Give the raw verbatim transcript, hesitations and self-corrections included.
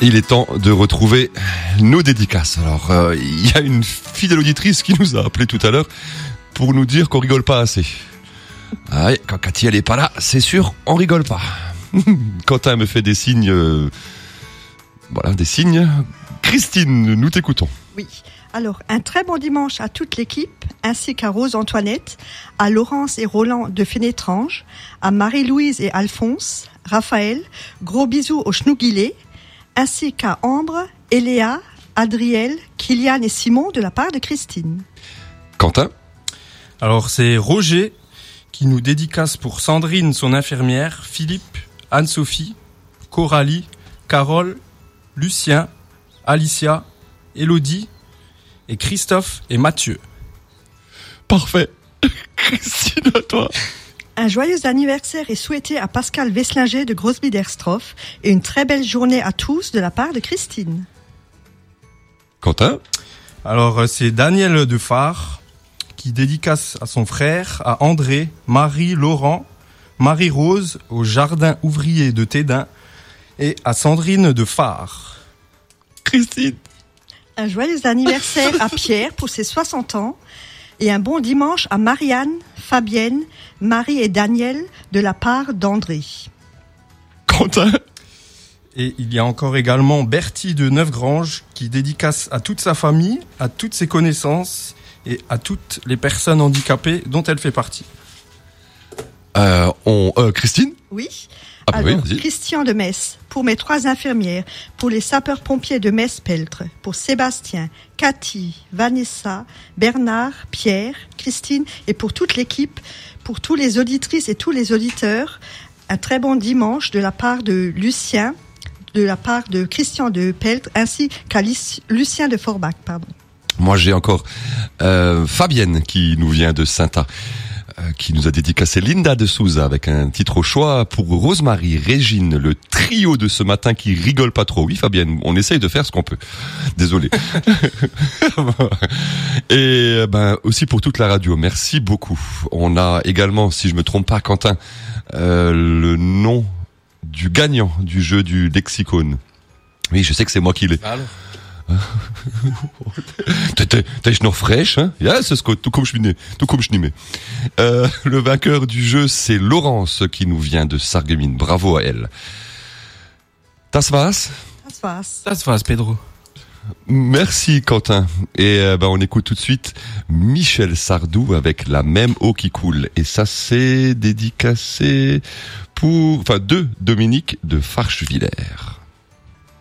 Il est temps de retrouver nos dédicaces. Alors, euh, il y a une fidèle auditrice qui nous a appelé tout à l'heure pour nous dire qu'on rigole pas assez. Ah oui, quand Cathy elle est pas là, c'est sûr, on rigole pas. Quentin me fait des signes, euh, voilà, des signes. Christine, nous t'écoutons. Oui. Alors, un très bon dimanche à toute l'équipe, ainsi qu'à Rose-Antoinette, à Laurence et Roland de Fénétrange, à Marie-Louise et Alphonse, Raphaël, gros bisous au Schnougilé, ainsi qu'à Ambre, Eléa, Adriel, Kylian et Simon de la part de Christine. Quentin ? Alors, c'est Roger qui nous dédicace pour Sandrine, son infirmière, Philippe, Anne-Sophie, Coralie, Carole, Lucien, Alicia, Élodie, et Christophe et Mathieu. Parfait. Christine, à toi. Un joyeux anniversaire est souhaité à Pascal Wesslinger de Grosbiederstroff et une très belle journée à tous de la part de Christine. Quentin ? Alors, c'est Daniel de Phare qui dédicace à son frère, à André, Marie, Laurent, Marie-Rose au jardin ouvrier de Tédin et à Sandrine de Phare. Christine ? Un joyeux anniversaire à Pierre pour ses soixante ans et un bon dimanche à Marianne, Fabienne, Marie et Daniel de la part d'André. Quentin ? Et il y a encore également Bertie de Neufgrange qui dédicace à toute sa famille, à toutes ses connaissances et à toutes les personnes handicapées dont elle fait partie. Euh, on, euh, Christine ? Oui. Ah bah Alors, oui, Christian de Metz, pour mes trois infirmières, pour les sapeurs-pompiers de Metz-Peltre, pour Sébastien, Cathy, Vanessa, Bernard, Pierre, Christine et pour toute l'équipe, pour tous les auditrices et tous les auditeurs, un très bon dimanche de la part de Lucien, de la part de Christian de Peltre, ainsi qu'à Lucien de Forbach, pardon. Moi j'ai encore euh, Fabienne qui nous vient de Saint-A. Qui nous a dédicacé Linda de Souza avec un titre au choix pour Rosemary, Régine, le trio de ce matin qui rigole pas trop. Oui Fabienne, on essaye de faire ce qu'on peut. Désolé. Et ben aussi pour toute la radio, merci beaucoup. On a également, si je me trompe pas Quentin, euh, le nom du gagnant du jeu du lexicon. Oui, je sais que c'est moi qui l'ai. Alors. T'es noch fraîche, hein? Ja, c'est ce que tout comme je suis tout comme je n'aimais. Euh, le vainqueur du jeu, c'est Laurence qui nous vient de Sarreguemines. Bravo à elle. Das war's. Das war's. Das war's, Pedro. Merci Quentin. Et euh, ben on écoute tout de suite Michel Sardou avec La même eau qui coule. Et ça c'est dédicacé pour, enfin de Dominique de Farchevillers.